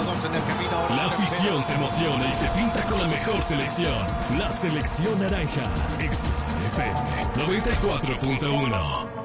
dos en el camino. La afición se emociona y se pinta con la mejor selección. La selección naranja. XFM 94.1.